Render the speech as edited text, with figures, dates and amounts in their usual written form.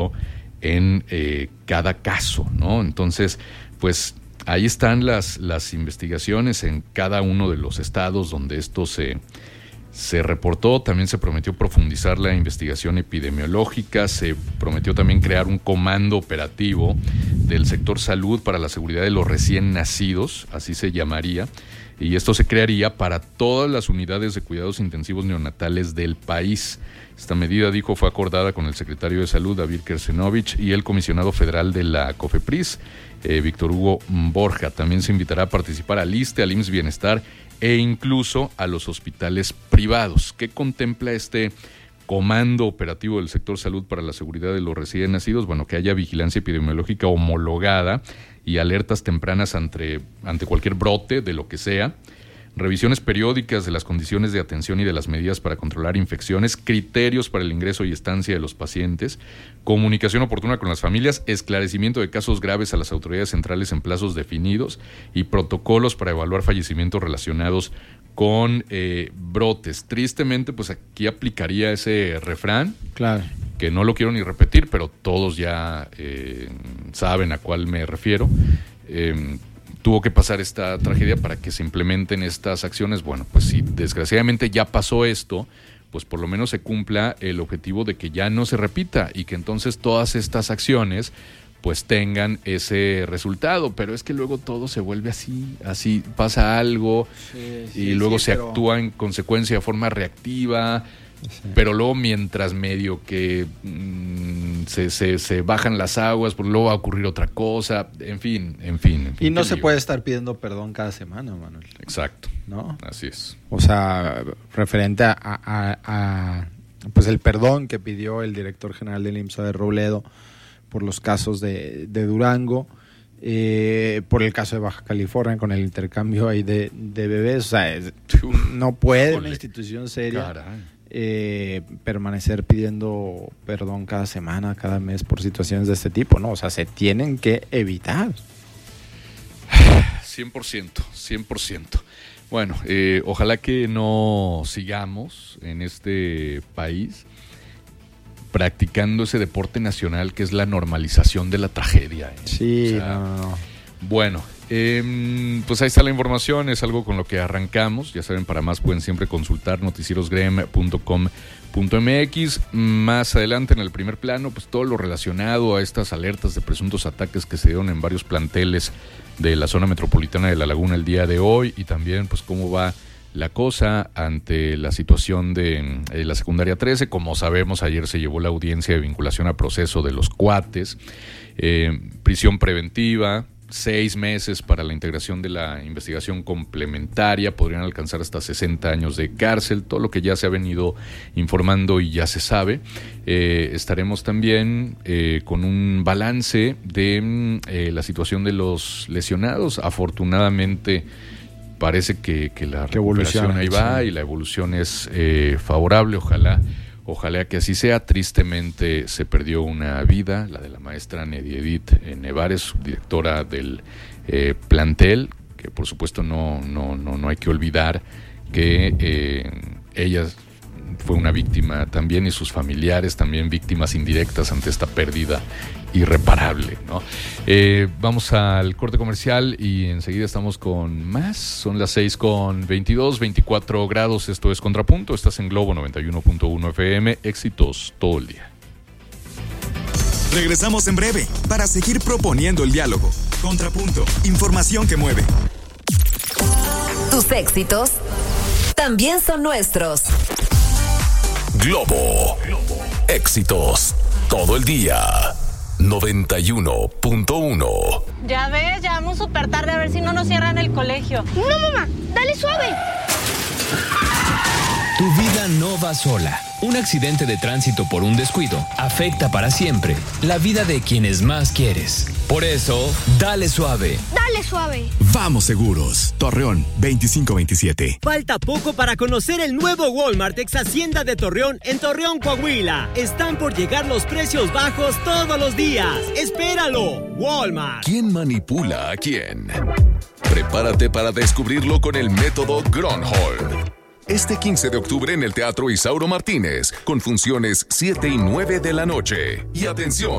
en cada caso, ¿no? Entonces, pues ahí están las investigaciones en cada uno de los estados donde esto se reportó. También se prometió profundizar la investigación epidemiológica, se prometió también crear un comando operativo del sector salud para la seguridad de los recién nacidos, así se llamaría, y esto se crearía para todas las unidades de cuidados intensivos neonatales del país. Esta medida, dijo, fue acordada con el secretario de Salud, David Kersenovich, y el comisionado federal de la COFEPRIS, Víctor Hugo Borja. También se invitará a participar al ISSSTE, al IMSS Bienestar e incluso a los hospitales privados. ¿Qué contempla este comando operativo del sector salud para la seguridad de los recién nacidos? Bueno, que haya vigilancia epidemiológica homologada y alertas tempranas ante cualquier brote de lo que sea, revisiones periódicas de las condiciones de atención y de las medidas para controlar infecciones, criterios para el ingreso y estancia de los pacientes, comunicación oportuna con las familias, esclarecimiento de casos graves a las autoridades centrales en plazos definidos y protocolos para evaluar fallecimientos relacionados con brotes. Tristemente, pues aquí aplicaría ese refrán, claro, que no lo quiero ni repetir, pero todos ya saben a cuál me refiero. Tuvo que pasar esta tragedia para que se implementen estas acciones. Bueno, pues si desgraciadamente ya pasó esto, pues por lo menos se cumpla el objetivo de que ya no se repita y que entonces todas estas acciones pues tengan ese resultado. Pero es que luego todo se vuelve así pasa algo y luego se actúa en consecuencia de forma reactiva. Sí. Pero luego mientras medio que se bajan las aguas, pues luego va a ocurrir otra cosa, en fin. Y no se puede estar pidiendo perdón cada semana, Manuel. Exacto, ¿no? Así es. O sea, referente a pues el perdón que pidió el director general del IMSS de Robledo por los casos de Durango, por el caso de Baja California con el intercambio ahí de bebés, o sea, no puede una institución seria permanecer pidiendo perdón cada semana, cada mes por situaciones de este tipo, ¿no? O sea, se tienen que evitar. 100%. Bueno, ojalá que no sigamos en este país practicando ese deporte nacional que es la normalización de la tragedia. Sí, o sea, no. Bueno, pues ahí está la información, es algo con lo que arrancamos. Ya saben, para más pueden siempre consultar noticierosgrem.com.mx. Más adelante en el primer plano, pues todo lo relacionado a estas alertas de presuntos ataques que se dieron en varios planteles de la zona metropolitana de La Laguna el día de hoy, y también pues cómo va la cosa ante la situación de la secundaria 13. Como sabemos, ayer se llevó la audiencia de vinculación a proceso de los cuates, prisión preventiva, 6 meses para la integración de la investigación complementaria, podrían alcanzar hasta 60 años de cárcel, todo lo que ya se ha venido informando y ya se sabe. Estaremos también con un balance de la situación de los lesionados. Afortunadamente parece que la recuperación ahí va, y la evolución es favorable. Ojalá que así sea. Tristemente se perdió una vida, la de la maestra Nediedit Nevares, directora del plantel, que por supuesto no hay que olvidar que ella fue una víctima también, y sus familiares también víctimas indirectas ante esta pérdida irreparable, ¿no? Vamos al corte comercial y enseguida estamos con más. Son las 6:22, 24 grados. Esto es Contrapunto. Estás en Globo 91.1 FM. Éxitos todo el día. Regresamos en breve para seguir proponiendo el diálogo. Contrapunto. Información que mueve. Tus éxitos también son nuestros. Globo. Éxitos todo el día. 91.1. Ya ves, ya vamos súper tarde, a ver si no nos cierran el colegio. No, mamá, dale suave. Tu vida no va sola. Un accidente de tránsito por un descuido afecta para siempre la vida de quienes más quieres. Por eso, dale suave. Dale suave. Vamos seguros. Torreón 2527. Falta poco para conocer el nuevo Walmart ex Hacienda de Torreón en Torreón, Coahuila. Están por llegar los precios bajos todos los días. ¡Espéralo! Walmart. ¿Quién manipula a quién? Prepárate para descubrirlo con el método Gronholm. este 15 de octubre en el Teatro Isauro Martínez, con funciones 7 y 9 de la noche. Y atención,